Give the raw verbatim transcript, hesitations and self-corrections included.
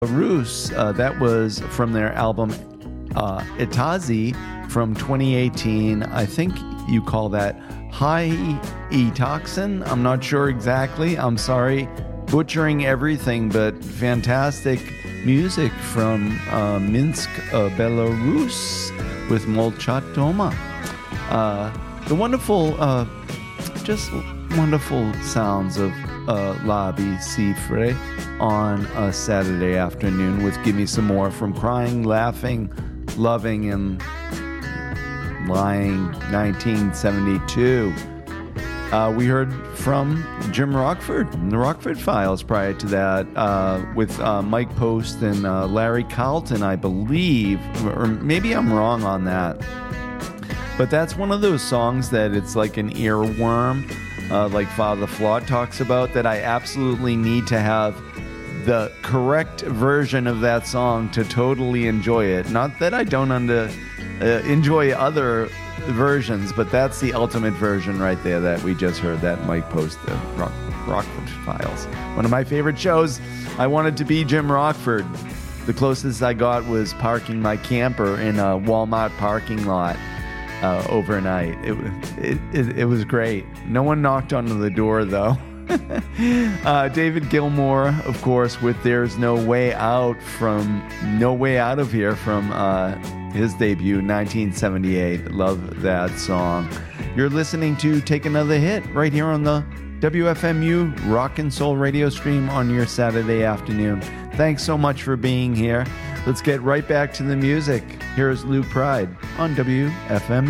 Belarus. Uh, that was from their album uh, Itazi from twenty eighteen. I think you call that High E-Toxin. I'm not sure exactly. I'm sorry, butchering everything, but fantastic music from uh, Minsk, uh, Belarus with Molchat Doma. Uh, the wonderful, uh, just wonderful sounds of uh, Labi Cifre on a Saturday afternoon with Give Me Some More from Crying, Laughing, Loving, and Lying nineteen seventy-two. Uh, we heard from Jim Rockford, the Rockford Files prior to that, uh, with uh, Mike Post and uh, Larry Carlton, I believe, or maybe I'm wrong on that. But that's one of those songs that it's like an earworm, uh, like Father Flawed talks about, that I absolutely need to have the correct version of that song to totally enjoy it. Not that I don't under, uh, enjoy other versions, but that's the ultimate version right there that we just heard, that Mike Post, the Rock, Rockford Files. One of my favorite shows. I wanted to be Jim Rockford. The closest I got was parking my camper in a Walmart parking lot uh, overnight. It, it, it, it was great. No one knocked on the door, though. uh, David Gilmour, of course, with There's No Way Out from No Way Out of Here from uh, his debut, nineteen seventy-eight. Love that song. You're listening to Take Another Hit right here on the W F M U Rock and Soul radio stream on your Saturday afternoon. Thanks so much for being here. Let's get right back to the music. Here's Lou Pride on W F M U.